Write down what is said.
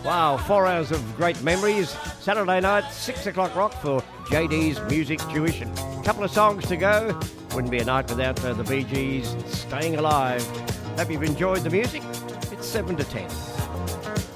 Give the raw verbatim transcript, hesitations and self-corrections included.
Wow, four hours of great memories. Saturday night, six o'clock rock for J D's Music Tuition. Couple of songs to go. Wouldn't be a night without uh, the Bee Gees, Staying Alive. Hope you've enjoyed the music. It's seven to ten.